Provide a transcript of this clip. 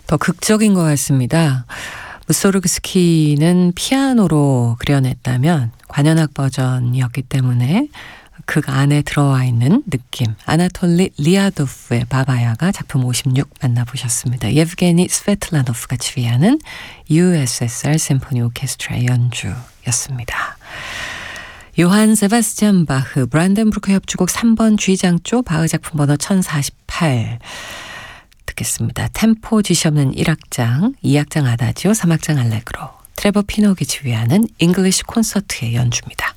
더 극적인 것 같습니다. 무소르그스키는 피아노로 그려냈다면 관현악 버전이었기 때문에 극 안에 들어와 있는 느낌. 아나톨리 리아도프의 바바야가 작품 56 만나보셨습니다. 예브게니 스베틀라노프가 지휘하는 USSR 심포니 오케스트라의 연주였습니다. 요한 세바스찬 바흐 브란덴부르크 협주곡 3번 G장조 바흐 작품 번호 1048 듣겠습니다. 템포 지시 없는 1악장, 2악장 아다지오, 3악장 알레그로 트레버 피녹이 지휘하는 잉글리시 콘서트의 연주입니다.